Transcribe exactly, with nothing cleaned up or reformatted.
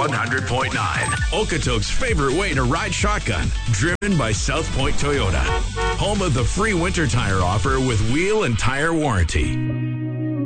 one hundred point nine. Okotoks' favorite way to ride shotgun. Driven by South Point Toyota. Home of the free winter tire offer with wheel and tire warranty.